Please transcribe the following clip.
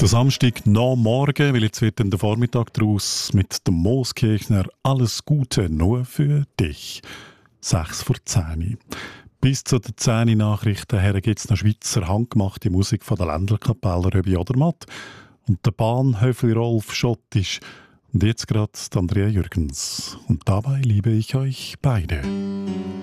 Der Samstag nach morgen, weil jetzt wird dann der Vormittag daraus mit dem Mooskirchner «Alles Gute nur für dich». 6 vor 10. Bis zu den 10 Nachrichten her gibt es noch Schweizer handgemachte Musik von der Ländlerkapelle Röbi Odermatt und der Bahnhöfli Rolf Schottisch. Und jetzt gerade Andrea Jürgens. Und dabei liebe ich euch beide.